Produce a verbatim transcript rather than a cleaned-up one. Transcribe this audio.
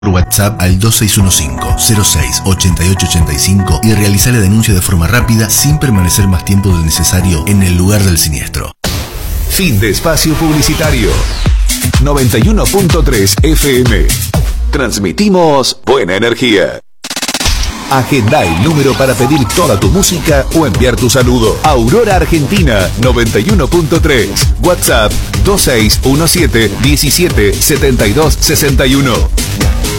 por WhatsApp al dos seis uno cinco, cero seis, ocho ocho ocho cinco y realizar la denuncia de forma rápida sin permanecer más tiempo del necesario en el lugar del siniestro. Fin de espacio publicitario. noventa y uno punto tres F M. Transmitimos buena energía. Agenda el número para pedir toda tu música o enviar tu saludo. Aurora Argentina noventa y uno punto tres. WhatsApp dos seis uno siete, diecisiete, setenta y dos, sesenta y uno.